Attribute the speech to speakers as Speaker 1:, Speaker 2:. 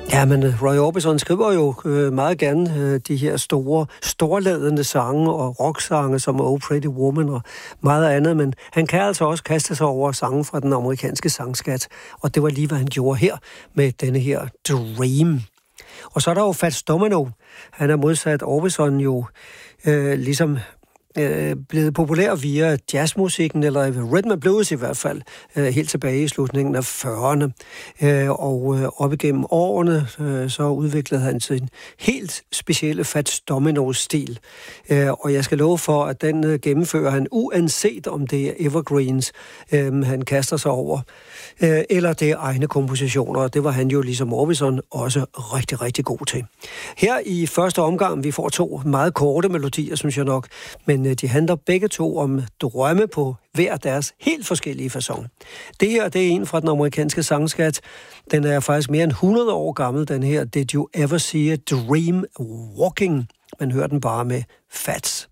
Speaker 1: Ja, men Roy Orbison skriver jo meget gerne de her storladende sange og rocksange som Oh Pretty Woman og meget andet, men han kan altså også kaste sig over sange fra den amerikanske sangskat, og det var lige, hvad han gjorde her med denne her Dream. Og så er der jo Fats Domino. Han er modsat Orbison jo ligesom blevet populær via jazzmusikken, eller rhythm and blues i hvert fald, helt tilbage i slutningen af 40'erne. Og op igennem årene, så udviklede han sin helt specielle Fats Domino-stil. Og jeg skal love for, at den gennemfører han uanset om det er evergreens, han kaster sig over, eller det er egne kompositioner. Det var han jo ligesom Orbison også rigtig, rigtig god til. Her i første omgang, vi får 2 meget korte melodier, synes jeg nok, men de handler begge to om drømme på hver deres helt forskellige facon. Det her, det er en fra den amerikanske sangskat. Den er faktisk mere end 100 år gammel, den her Did You Ever See a Dream Walking? Man hører den bare med Fats.